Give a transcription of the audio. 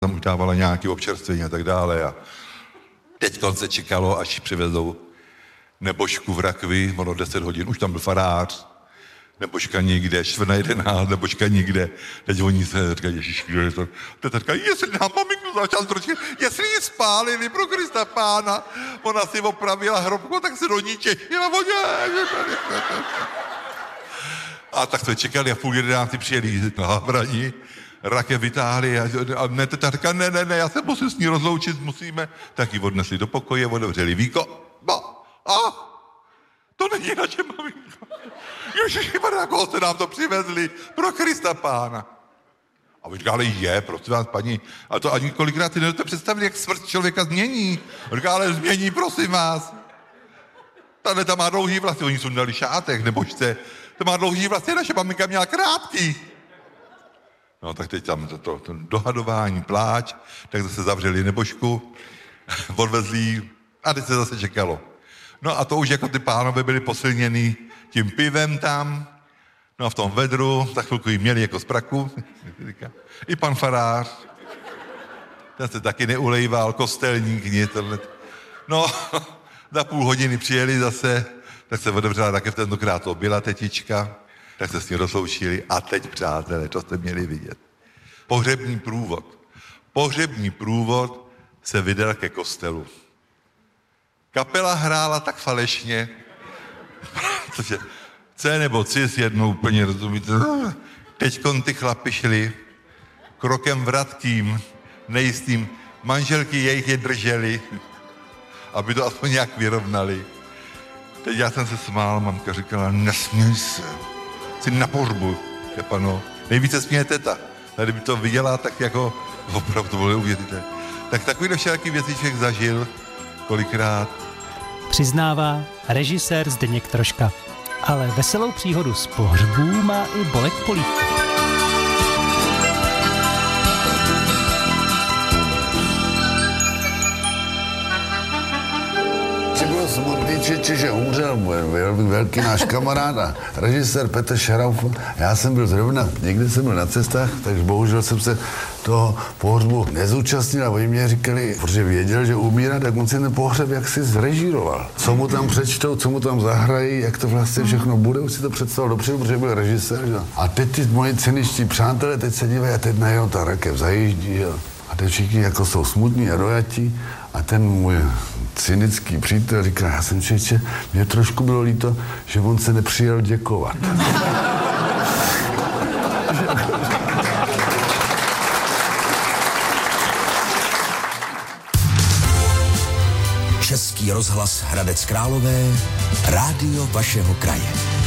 Tam už dávala nějaké občerstvení a tak dále a teď se čekalo, až přivezou Nebožku v rakvi, ono 10 hodin, už tam byl farář, Nebožka nikde, 10:45, Nebožka nikde. Teď oni se říkají, ježiš, kdo je to? Teď říkají, jestli nám maminku začal trošku, jestli ji spálili pro Krista Pána, ona si opravila hrobku, tak se do ní těšila. A tak jsme čekali a v 10:30 přijeli na Havrani, rakev vytáhli a teta říká, ne, já se musím s ní rozloučit, musíme. Tak ji odnesli do pokoje, otevřeli víko. To není naše maminka. Ježišmarja, koho jste nám to přivezli? Pro Krista Pána. A on říká, ale je, prosím vás, paní, a to ani kolikrát si nedote představit, jak smrt člověka změní. On říká, ale změní, prosím vás. Tahle tam má dlouhý vlasy, oni jsou dali šátek, nebožte. To má dlouhý vlasy, naše maminka měla krátký. No tak teď tam to dohadování, pláč, tak zase zavřeli Nebožku, odvezli a teď se zase čekalo. No a to už jako ty pánové byli posilněný tím pivem tam, no a v tom vedru, za chvilku jí měli jako z praku, i pan farář, ten se taky neulejval, kostelník, tohle. No, za půl hodiny přijeli zase, tak se otevřela rakev, tentokrát to byla tetička, tak se s ní rozloučili a teď, přátelé, to jste měli vidět. Pohřební průvod se vydal ke kostelu. Kapela hrála tak falešně, protože C nebo cis jednou úplně, rozumíte, teďkon ty chlapi šli krokem vratkým, nejistým, manželky jejich je drželi, aby to aspoň nějak vyrovnali. Teď já jsem se smál, mamka říkala, nesměj se, jsi na pohřbu, Štěpano. Nejvíce směje teta. Tady by to viděla, tak jako opravdu to bylo neuvěřitelné. Tak takovýhle všelaký věci člověk zažil kolikrát. Přiznává režisér Zdeněk Troška. Ale veselou příhodu z pohřbů má i Bolek Polívka. Bylo smutný, že umřel velký náš kamarád a režisér Petr Šarauf. Já jsem byl zrovna, někde jsem byl na cestách, takže bohužel jsem se toho pohřbu nezúčastnil a oni mě říkali, protože věděl, že umírá, tak on si ten pohřeb jaksi zrežíroval. Co mu tam přečtou, co mu tam zahrají, jak to vlastně všechno bude, už si to představil dopředu, protože byl režisér. Že? A teď ty moji cyničtí přátelé, teď se dívají a teď najednou ta rakev zajíždí. Že? A teď všichni jako jsou smutní a dojatí. A ten můj cynický přítel říká, já jsem člověče, mě trošku bylo líto, že on se nepřijel děkovat. Český rozhlas Hradec Králové, rádio vašeho kraje.